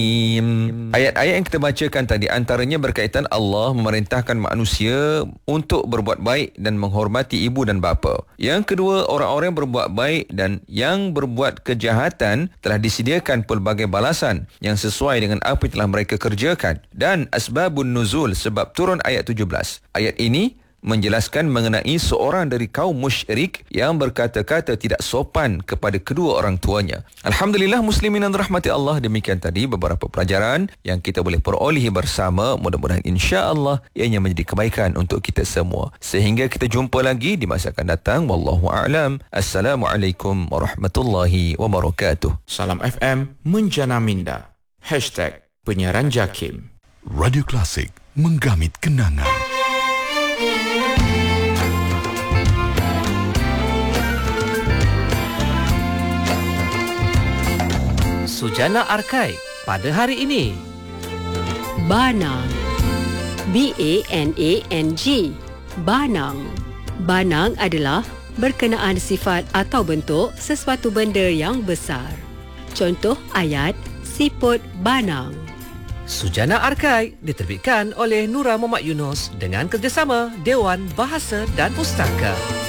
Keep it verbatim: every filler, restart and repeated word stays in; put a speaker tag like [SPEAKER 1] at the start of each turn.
[SPEAKER 1] Ayat-ayat yang kita bacakan tadi antaranya berkaitan Allah memerintahkan manusia untuk berbuat baik dan menghormati ibu dan bapa. Yang kedua, orang-orang yang berbuat baik dan yang berbuat kejahatan telah disediakan pelbagai balasan yang sesuai dengan apa yang telah mereka kerjakan. Dan asbabun nuzul, sebab turun ayat tujuh belas. Ayat ini menjelaskan mengenai seorang dari kaum musyrik yang berkata-kata tidak sopan kepada kedua orang tuanya. Alhamdulillah muslimin dan rahmati Allah, demikian tadi beberapa pelajaran yang kita boleh perolehi bersama. Mudah-mudahan insya-Allah ianya menjadi kebaikan untuk kita semua. Sehingga kita jumpa lagi di masa akan datang. Wallahu a'lam. Assalamualaikum warahmatullahi wabarakatuh.
[SPEAKER 2] Salam F M Menjana Minda. Hashtag Penyiaran Jakim.
[SPEAKER 3] Radio Klasik menggamit kenangan.
[SPEAKER 4] Sujana Arkai pada hari ini.
[SPEAKER 5] Banang. B A N A N G. Banang. Banang adalah berkenaan sifat atau bentuk sesuatu benda yang besar. Contoh ayat siput banang.
[SPEAKER 4] Sujana Arkai diterbitkan oleh Nura Muhammad Yunus dengan kerjasama Dewan Bahasa dan Pustaka.